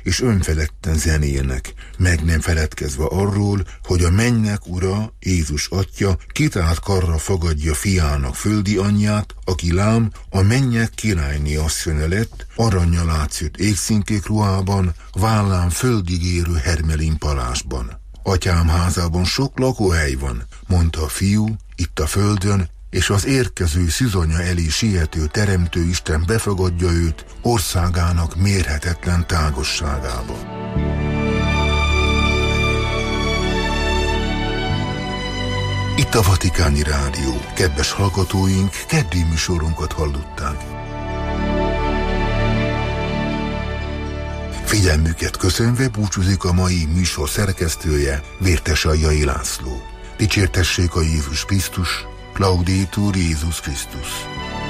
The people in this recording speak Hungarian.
és önfeledten zenélnek, meg nem feledkezve arról, hogy a mennyek ura, Jézus atya kitárt karra fogadja fiának földi anyját, aki lám a mennyek királyné asszonya lett, arrannyal átszőtt égszínkék ruhában, vállán földig érő hermelin palásban. Atyám házában sok lakóhely van, mondta a fiú, itt a földön, és az érkező szűzanya elé siető teremtő Isten befogadja őt országának mérhetetlen tágosságába. Itt a Vatikáni Rádió. Kedves hallgatóink, keddi műsorunkat hallották. Figyelmüket köszönve búcsúzik a mai műsor szerkesztője, Vértesaljai László. Dicsértessék a Jézus Krisztus, Laudetur Jézus Krisztus.